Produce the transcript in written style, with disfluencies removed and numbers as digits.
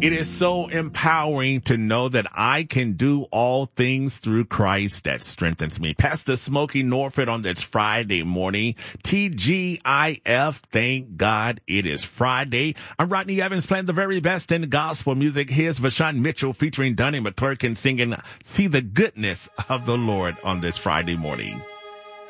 It is so empowering to know that I can do all things through Christ that strengthens me. Pastor Smokey Norford on this Friday morning. TGIF, thank God it is Friday. I'm Rodney Evans playing the very best in gospel music. Here's Vashawn Mitchell featuring Donnie McClurkin singing See the Goodness of the Lord on this Friday morning.